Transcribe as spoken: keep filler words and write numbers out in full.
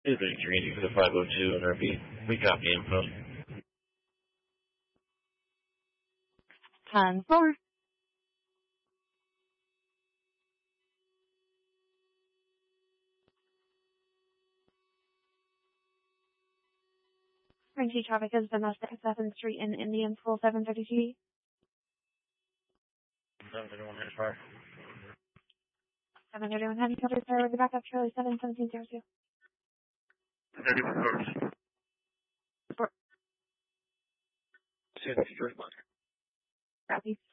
two thirty-three for the five oh two and R B. We copy info. ten four. Spring Street traffic is domestic at seventh Street in Indian School seven thirty-two. seven thirty-one Hedge Park. seven thirty-one Heavy Cutter Fair with the backup Charlie seven seventeen zero two. thirty-one First. Four. two thirty-three. Copy.